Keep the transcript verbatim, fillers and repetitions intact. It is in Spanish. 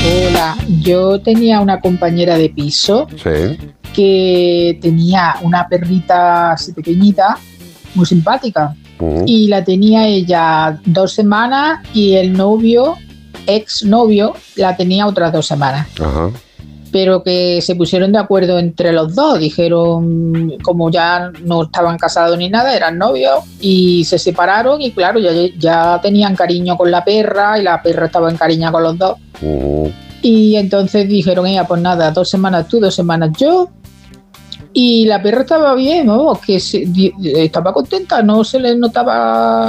Hola, yo tenía una compañera de piso Sí. que tenía una perrita así pequeñita, muy simpática, Uh-huh. y la tenía ella dos semanas y el novio, ex novio, la tenía otras dos semanas. Ajá. Pero que se pusieron de acuerdo entre los dos, dijeron, como ya no estaban casados ni nada, eran novios, y se separaron y claro, ya, ya tenían cariño con la perra y la perra estaba encariñada con los dos. Uh-huh. Y entonces dijeron, ella, pues nada, dos semanas tú, dos semanas yo. Y la perra estaba bien, ¿no? Que se, estaba contenta, no se le notaba